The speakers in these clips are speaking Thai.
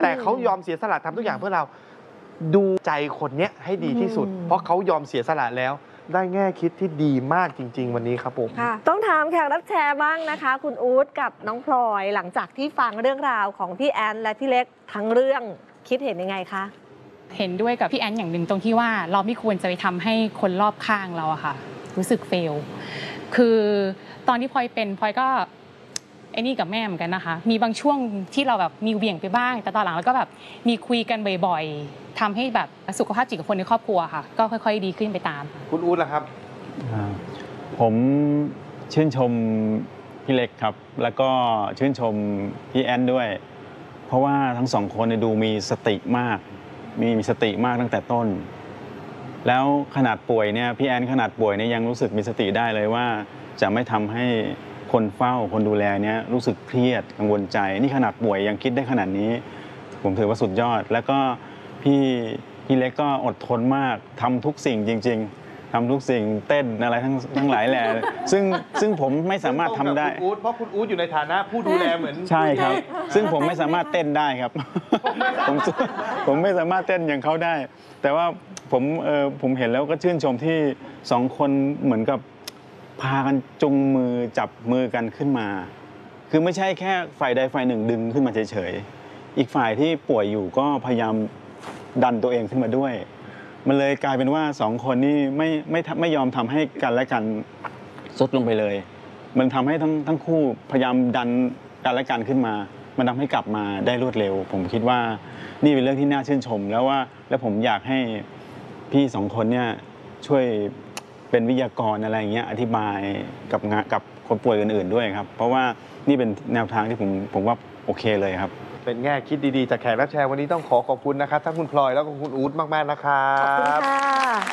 แต่เขายอมเสียสละทำทุกอย่างเพื่อเราดูใจคนเนี้ยให้ดีที่สุดเพราะเขายอมเสียสละแล้วได้แง่คิดที่ดีมากจริงๆวันนี้ครับผมต้องถามแขกรับแชร์บ้างนะคะคุณอู๊ดกับน้องพลอยหลังจากที่ฟังเรื่องราวของพี่แอนและพี่เล็กทั้งเรื่องคิดเห็นยังไงคะเห็นด้วยกับพี่แอนอย่างหนึ่งตรงที่ว่าเราไม่ควรจะไปทำให้คนรอบข้างเราอะค่ะรู้สึกเฟลคือตอนที่พลอยเป็นพลอยก็ไอ้นี่กับแม่เหมือนกันนะคะมีบางช่วงที่เราแบบมีเบี่ยงไปบ้างแต่ตอนหลังเราก็แบบมีคุยกันบ่อยๆทำให้แบบสุขภาพจิตของคนในครอบครัวค่ะก็ค่อยๆดีขึ้นไปตามคุณอู๊ดล่ะครับผมชื่นชมพี่เล็กครับแล้วก็ชื่นชมพี่แอนด้วยเพราะว่าทั้งสองคนดูมีสติมากมีสติมากตั้งแต่ต้นแล้วขนาดป่วยเนี่ยพี่แอนขนาดป่วยเนี่ยยังรู้สึกมีสติได้เลยว่าจะไม่ทำให้คนเฝ้าคนดูแลเนี่ยรู้สึกเครียดกังวลใจนี่ขนาดป่วยยังคิดได้ขนาดนี้ผมถือว่าสุดยอดแล้วก็พี่เล็กก็อดทนมากทำทุกสิ่งจริงๆทำทุกสิ่งเต้นอะไรทั้งหลายแหล่ซึ่งผมไม่สามารถทำได้เพราะคุณอู๊ดอยู่ในฐานะผู้ดูแลเหมือนใช่ครับซึ่งผมไม่สามารถเต้นได้ครับผมไม่สามารถเต้นอย่างเขาได้แต่ว่าผมเห็นแล้วก็ชื่นชมที่สองคนเหมือนกับพากันจุงมือจับมือกันขึ้นมาคือไม่ใช่แค่ฝ่ายใดฝ่ายหนึ่งดึงขึ้นมาเฉยๆอีกฝ่ายที่ป่วยอยู่ก็พยายามดันตัวเองขึ้นมาด้วยมันเลยกลายเป็นว่าสองคนนี้ไม่ยอมทำให้กันและกันทรุดลงไปเลยมันทำให้ทั้งคู่พยายามดันกันและกันขึ้นมามันทำให้กลับมาได้รวดเร็วผมคิดว่านี่เป็นเรื่องที่น่าชื่นชมแล้วผมอยากให้พี่สองคนเนี่ยช่วยเป็นวิทยากรอะไรอย่างเงี้ยอธิบายกับคนป่วยอื่นๆด้วยครับเพราะว่านี่เป็นแนวทางที่ผมว่าโอเคเลยครับเป็นแง่คิดดีๆจากแขกรับเชิญวันนี้ต้องขอบคุณนะครับทั้งคุณพลอยแล้วก็คุณอู๊ดมากๆนะครับขอบคุณค่ะ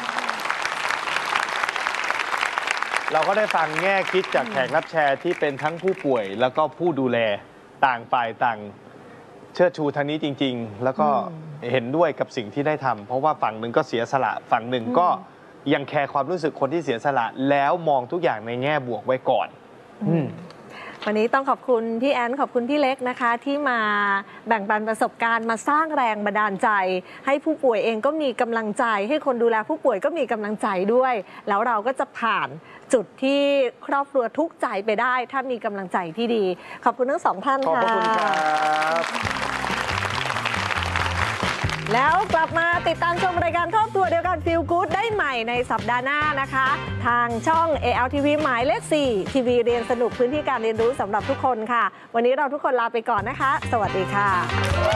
เราก็ได้ฟังแง่คิดจากแขกรับเชิญที่เป็นทั้งผู้ป่วยแล้วก็ผู้ดูแลต่างฝ่ายต่างเชิดชูทางนี้จริงๆแล้วก็เห็นด้วยกับสิ่งที่ได้ทำเพราะว่าฝั่งหนึ่งก็เสียสละฝั่งหนึ่งก็ยังแคร์ความรู้สึกคนที่เสียสละแล้วมองทุกอย่างในแง่บวกไว้ก่อนวันนี้ต้องขอบคุณพี่แอนขอบคุณพี่เล็กนะคะที่มาแบ่งปันประสบการณ์มาสร้างแรงบันดาลใจให้ผู้ป่วยเองก็มีกำลังใจให้คนดูแลผู้ป่วยก็มีกำลังใจด้วยแล้วเราก็จะผ่านจุดที่ครอบครัวทุกข์ใจไปได้ถ้ามีกำลังใจที่ดีขอบคุณทั้งสองท่านค่ะขอบคุณครับแล้วกลับมาติดตามชมรายการครอบครัวเดียวกัน Feel Good ได้ใหม่ในสัปดาห์หน้านะคะทางช่อง ALTV หมายเลข 4 ทีวีเรียนสนุกพื้นที่การเรียนรู้สำหรับทุกคนค่ะวันนี้เราทุกคนลาไปก่อนนะคะสวัสดีค่ะ